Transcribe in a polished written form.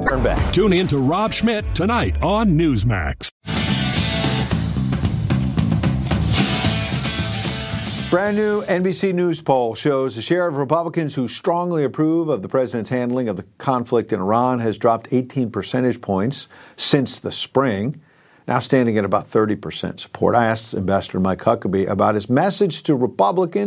Turn back. Tune in to Rob Schmidt tonight on Newsmax. Brand new NBC News poll shows the share of Republicans who strongly approve of the president's handling of the conflict in Iran has dropped 18 percentage points since the spring, now standing at about 30% support. I asked Ambassador Mike Huckabee about his message to Republicans